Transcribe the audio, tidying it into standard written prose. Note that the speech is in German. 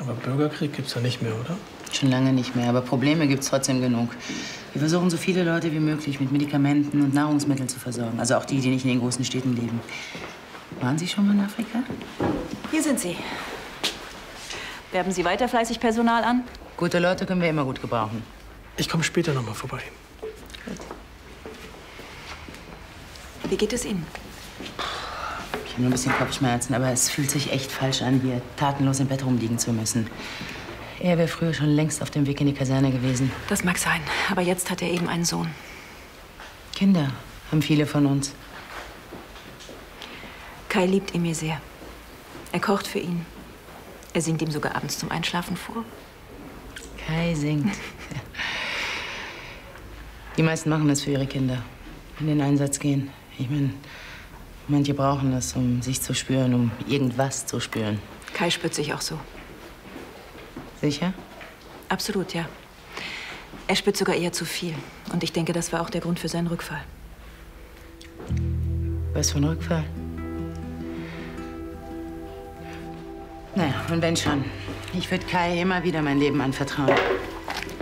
Aber Bürgerkrieg gibt's ja nicht mehr, oder? Schon lange nicht mehr, aber Probleme gibt's trotzdem genug. Wir versuchen, so viele Leute wie möglich mit Medikamenten und Nahrungsmitteln zu versorgen. Also auch die, die nicht in den großen Städten leben. Waren Sie schon mal in Afrika? Hier sind Sie. Werben Sie weiter fleißig Personal an? Gute Leute können wir immer gut gebrauchen. Ich komme später noch mal vorbei. Gut. Wie geht es Ihnen? Ich habe nur ein bisschen Kopfschmerzen, aber es fühlt sich echt falsch an, hier tatenlos im Bett rumliegen zu müssen. Er wäre früher schon längst auf dem Weg in die Kaserne gewesen. Das mag sein, aber jetzt hat er eben einen Sohn. Kinder haben viele von uns. Kai liebt Emil sehr. Er kocht für ihn. Er singt ihm sogar abends zum Einschlafen vor. Kai singt. Die meisten machen das für ihre Kinder, in den Einsatz gehen. Ich meine, manche brauchen das, um sich zu spüren, um irgendwas zu spüren. Kai spürt sich auch so. Sicher? Absolut, ja. Er spürt sogar eher zu viel. Und ich denke, das war auch der Grund für seinen Rückfall. Was für ein Rückfall? Naja, und wenn schon. Ich würde Kai immer wieder mein Leben anvertrauen.